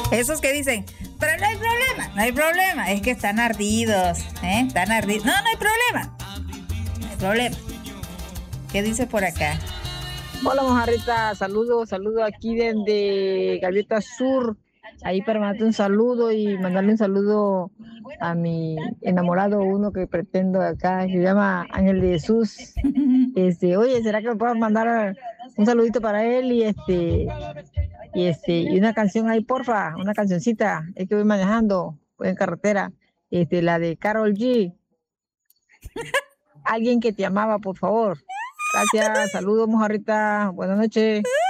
Esos que dicen, pero no hay problema, no hay problema. Es que están ardidos, ¿eh? Están ardidos. No, no hay problema. No hay problema. ¿Qué dice por acá? Hola, mojarrita, saludos, saludos aquí desde Gaviota Sur. Ahí para mandarte un saludo y mandarle un saludo a mi enamorado, uno que pretendo acá, que se llama Ángel de Jesús. Oye, ¿será que me puedes mandar un saludito para él y una canción ahí, porfa, una cancioncita? Es que voy manejando, voy en carretera. La de Carol G. Alguien que te amaba, por favor. Gracias, saludos, mojarrita, buenas noches.